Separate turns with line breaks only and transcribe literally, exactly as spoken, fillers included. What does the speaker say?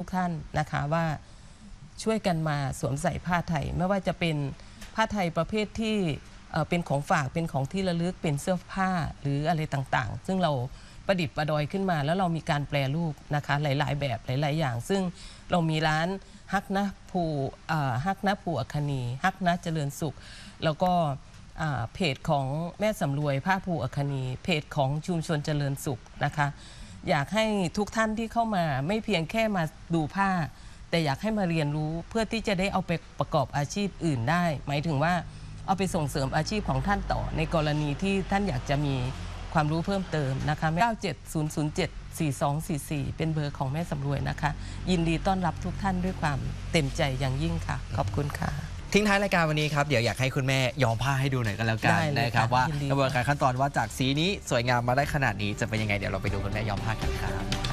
ท่านนะคะว่าช่วยกันมาสวมใส่ผ้าไทยไม่ว่าจะเป็นผ้าไทยประเภทที่เป็นของฝากเป็นของที่ระลึกเป็นเสื้อผ้าหรืออะไรต่างๆซึ่งเราประดิษฐ์ประดอยขึ้นมาแล้วเรามีการแปรรูปนะคะหลายๆแบบหลายๆอย่างซึ่งเรามีร้านฮักนะภูฮักนะภูอัคนีฮักนะเจริญสุขแล้วก็เพจของแม่สำรวยผ้าภูอัคนีเพจของชุมชนเจริญสุขนะคะอยากให้ทุกท่านที่เข้ามาไม่เพียงแค่มาดูผ้าแต่อยากให้มาเรียนรู้เพื่อที่จะได้เอาไปประกอบอาชีพอื่นได้หมายถึงว่าเอาไปส่งเสริมอาชีพของท่านต่อในกรณีที่ท่านอยากจะมีความรู้เพิ่มเติมนะคะเก้า เจ็ด ศูนย์ ศูนย์ เจ็ด สี่ สอง สี่ สี่เป็นเบอร์ของแม่สำรวยนะคะยินดีต้อนรับทุกท่านด้วยความเต็มใจอย่างยิ่งค่ะขอบคุณค่ะ
ทิ้งท้ายรายการวันนี้ครับเดี๋ยวอยากให้คุณแม่ย้อมผ้าให้ดูหน่อยกันแล้วกันนะครับว่ากระบวนการขั้นตอนว่าจากสีนี้สวยงามมาได้ขนาดนี้จะเป็นยังไงเดี๋ยวเราไปดูคุณแม่ย้อมผ้ากันครับ